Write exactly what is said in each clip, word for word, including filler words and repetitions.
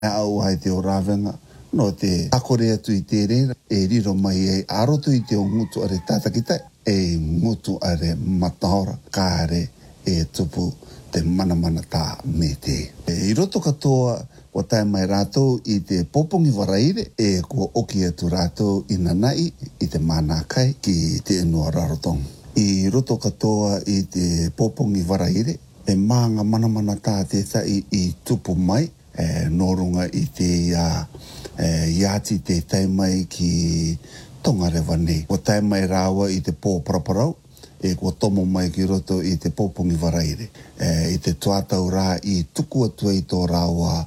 au hai te o rawenga no te akore atu i te reira e riro mai e aroto i te o ngutu are tātakita e ngutu are matahora kāre e tupu te mana mana tā me te. E, I roto katoa o tae mai rātou i te popongi waraire e kua oki atu rātou i nanai i te mana kai ki te enua rarotonga. I roto katoa i te popongi waraire e maanga mana mana tā te tai i tupu mai e norunga i te ia e, iati te tai mai ki Tongarewa nei. O tae mai rawa i te pō paraparau e kua tomo mai ki roto i te popongi waraire. E, I te tuatau rā i tuku atua i tō rawa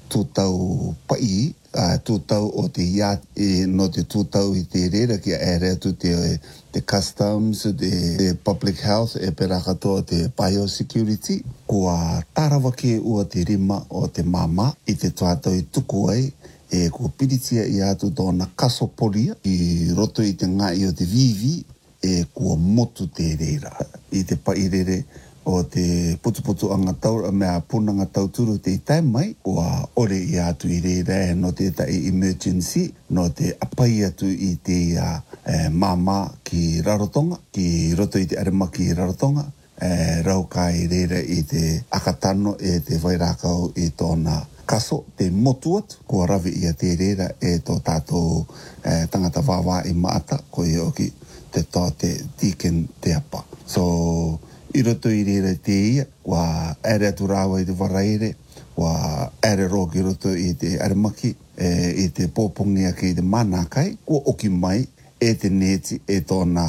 tūtau pai, uh, tūtau o te iati, no te tūtau i te reira ki a ere atu te, te customs, te, te public health, e pera katoa te biosecurity, kua tarawake ua te rima o te mama i te tuatau i tuku ai, e kua piritia i atu tōna kasoporia i roto i te ngai o te vivi, e kua motu te reira. I te pairere o te putuputu angatau, mea punanga tauturu te itai mai, kua ore i atu i reira no te tai emergency, no te apai atu i te uh, eh, mama ki Rarotonga, ki roto i te arema ki Rarotonga, eh, rauka i reira i te akatano e te wairakau i tōna kaso, te motu atu, kua rawi i a te reira e tō tātou eh, tangata wāwā i maata, ko i oki te tō te deacon te apa. So, I roto i reira te ia, wa ere atu rawa i te waraire, wa ere roki roto i te aremaki, e, i te pōpongia ki te manakai, kua oki mai e te neti e tōna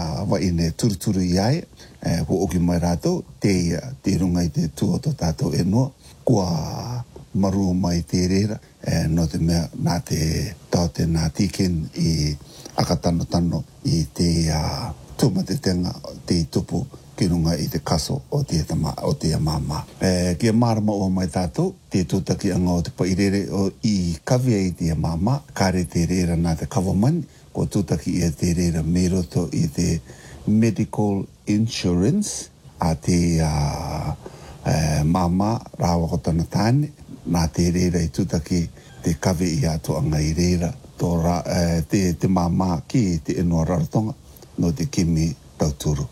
waine turuturu i ai, e, kua oki mai rātou, te ia, te runga i te tuoto tātou e noa, kua maru mai te reira, e, no te mea nā te tau te nā tiken i akatano tano i te uh, tumatetenga, te tupu, ki runga i te kaso o te tama, o te amama. E, kia marama o mai tātou, te tūtaki anga o te pairere o i kawia i te amama, kare te reira nā te kawamani, ko tūtaki i te reira me roto i te medical insurance, a te uh, uh, mama rawa ko tana tāne, nā te reira i tūtaki te kawe i atu anga i reira, tō ra, uh, te, te mama ki te enua Rarotonga, no te kimi tauturu.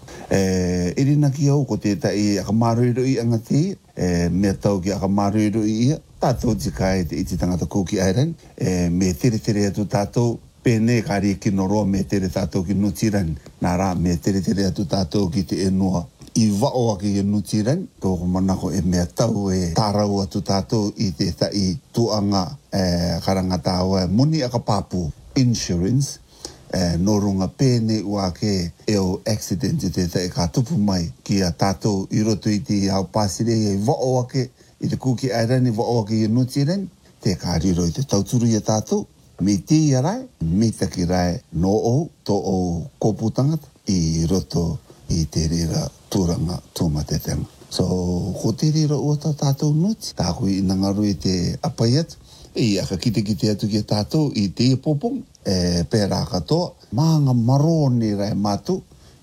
E, irina ki au ko te tai akamaruiru i anga te, e, mea tau ki akamaruiru i ia, tātou tikai te iti tangata Cookie Island, e, me tere tere atu tātou, pēne kāri ki noroa me tere tātou ki Nutiran, nā rā me tere tere atu tātou ki te enua i wao ki e Nutiran, tōko manako e mea tau e tārau atu tātou i te tai tuanga e, karangatāua muni akapapu insurance, Eh, no runga pēne ua ke e o accident te te ka tupu mai ki a tātou i roto i te hau pāsire e wao ake i te Cookie Island i wao ake i Nutiran te ka riro i te tauturu i a tātou me te i a rai, me taki rai no o to o kōputangata i roto i te rira tūranga tūmatetenga. So, ko te rira ua tā tātou nuti, tāku i nangaru i te apai atu, e aka kite kite atu ki a tātou i te popong, e pēra katoa, maanga maroni rai mātu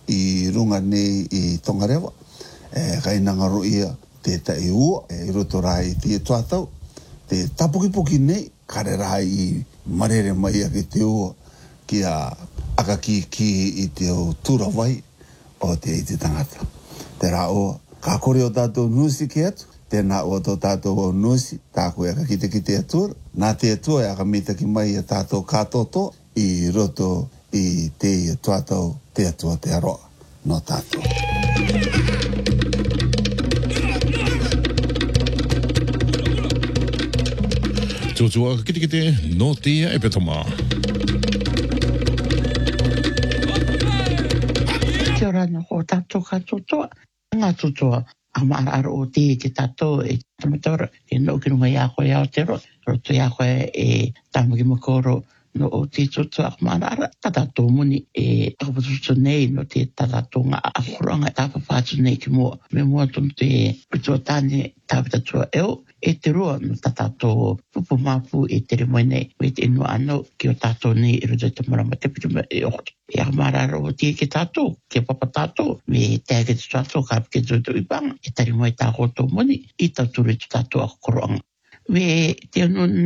i runga nei i Tongarewa, e kai nangaru ia te tai ua, e roto rai i te tuatau, te tapukipuki nei, kare rai i marere mai a ki te ua, ki a aka ki ki i te o turawai o te i te tangata. Te rā ua, ka kore o tātou nusi ki atu, tēnā o tō tātou o nusi, tāku e aka kite ki te atua, nā te atua e aka mitaki mai a tātou kātoto i roto i te tuatau te atua te aroa no tātou. Tūtua kite kite no tia e petoma. Kia ora no ko tātou kātotoa, ngā tutoa. Amara aro o te te tātou e tamatora e no ki runga i a koe ao te ro, roto i a koe e tamaki makoro no o te tutu akamara ara, tatatou muni e akapatutu nei no te tatatou ngā akuranga tāpapātu nei ki mua. Me mua tonu te pitua tāne tāpitatua eo, e te roa no tatatou pupu mapu e tere mai nei, me te inua anau ki o tātou nei i roto i te marama te pituma e okoto. E akamara aro o te ke tātou, ke papa tātou, me te ake te tātou ka pike tutu i panga, e tari mai tā koto muni, i tāturu i tātou akakoroanga. we te anu